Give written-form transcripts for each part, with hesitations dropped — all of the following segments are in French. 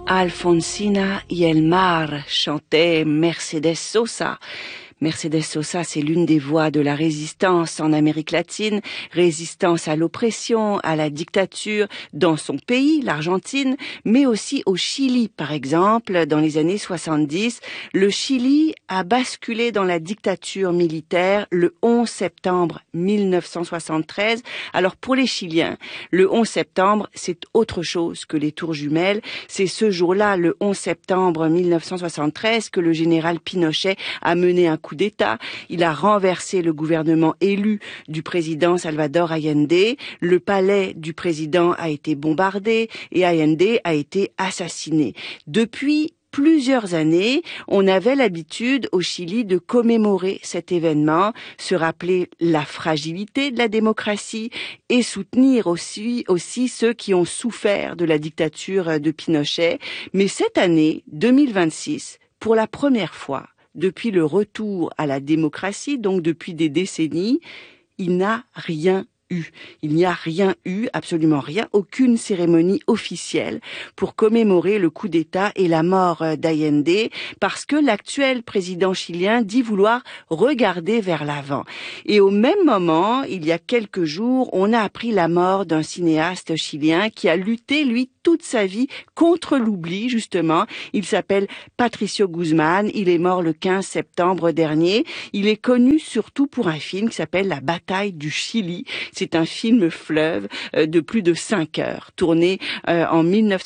Alfonsina y el mar, chantait Mercedes Sosa. Mercedes Sosa, c'est l'une des voix de la résistance en Amérique latine, résistance à l'oppression, à la dictature dans son pays, l'Argentine, mais aussi au Chili, par exemple. Dans les années 70, le Chili a basculé dans la dictature militaire le 11 septembre 1973. Alors pour les Chiliens, le 11 septembre, c'est autre chose que les tours jumelles. C'est ce jour-là, le 11 septembre 1973, que le général Pinochet a mené un coup d'État. Il a renversé le gouvernement élu du président Salvador Allende. Le palais du président a été bombardé et Allende a été assassiné. Depuis plusieurs années, on avait l'habitude au Chili de commémorer cet événement, se rappeler la fragilité de la démocratie et soutenir aussi ceux qui ont souffert de la dictature de Pinochet. Mais cette année, 2026, pour la première fois, depuis le retour à la démocratie, donc depuis des décennies, il n'a rien eu. Il n'y a rien eu, absolument rien, aucune cérémonie officielle pour commémorer le coup d'État et la mort d'Allende, parce que l'actuel président chilien dit vouloir regarder vers l'avant. Et au même moment, il y a quelques jours, on a appris la mort d'un cinéaste chilien qui a lutté, lui, toute sa vie contre l'oubli, justement. Il s'appelle Patricio Guzmán. Il est mort le 15 septembre dernier. Il est connu surtout pour un film qui s'appelle La bataille du Chili. C'est un film fleuve de plus de 5 heures, tourné en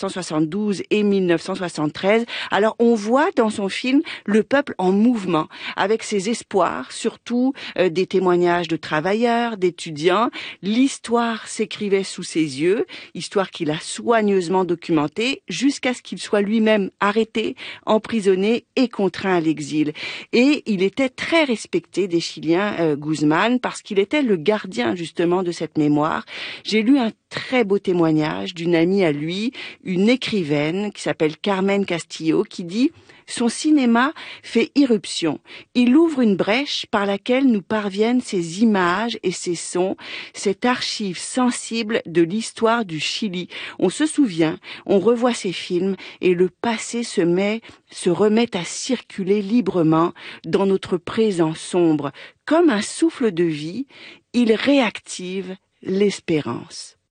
1972 et 1973. Alors on voit dans son film le peuple en mouvement, avec ses espoirs, surtout des témoignages de travailleurs, d'étudiants. L'histoire s'écrivait sous ses yeux, histoire qu'il a soigneusement documentée, jusqu'à ce qu'il soit lui-même arrêté, emprisonné et contraint à l'exil. Et il était très respecté des Chiliens, Guzmán, parce qu'il était le gardien justement de cette mémoire. J'ai lu un très beau témoignage d'une amie à lui, une écrivaine qui s'appelle Carmen Castillo, qui dit « Son cinéma fait irruption. Il ouvre une brèche par laquelle nous parviennent ces images et ces sons, cette archive sensible de l'histoire du Chili. On se souvient, on revoit ces films et le passé se remet à circuler librement dans notre présent sombre. Comme un souffle de vie, il réactive l'espérance. »